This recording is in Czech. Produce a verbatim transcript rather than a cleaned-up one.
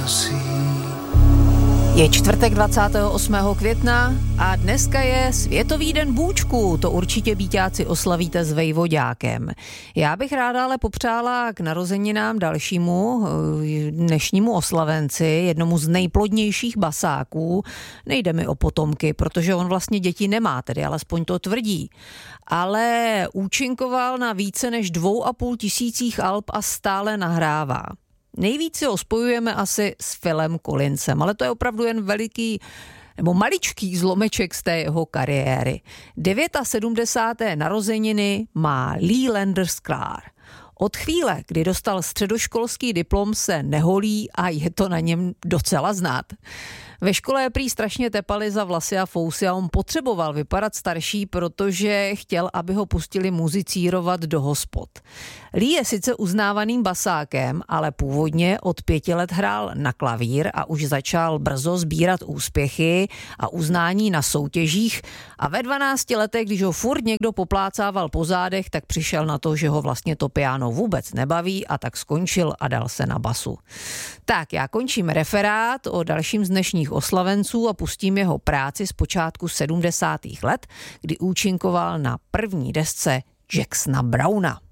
Je čtvrtek dvacátého osmého května a dneska je Světový den bůčku. To určitě býťáci oslavíte s vejvoďákem. Já bych ráda ale popřála k narozeninám dalšímu dnešnímu oslavenci, jednomu z nejplodnějších basáků. Nejde mi o potomky, protože on vlastně děti nemá, tedy alespoň to tvrdí. Ale účinkoval na více než dvou a půl tisících alb a stále nahrává. Nejvíc si ho spojujeme asi s Philem Collinsem, ale to je opravdu jen veliký nebo maličký zlomeček z té jeho kariéry. sedmdesáté deváté narozeniny má Lee Landers-Clark. Od chvíle, kdy dostal středoškolský diplom, se neholí a je to na něm docela znát. Ve škole je prý strašně tepali za vlasy a fousy a on potřeboval vypadat starší, protože chtěl, aby ho pustili muzicírovat do hospod. Lee je sice uznávaným basákem, ale původně od pěti let hrál na klavír a už začal brzo sbírat úspěchy a uznání na soutěžích a ve dvanácti letech, když ho furt někdo poplácával po zádech, tak přišel na to, že ho vlastně to piano vůbec nebaví a tak skončil a dal se na basu. Tak, já končím referát o dalším z dnešních oslavenců a pustím jeho práci z počátku sedmdesátých let, kdy účinkoval na první desce Jacksona Browna.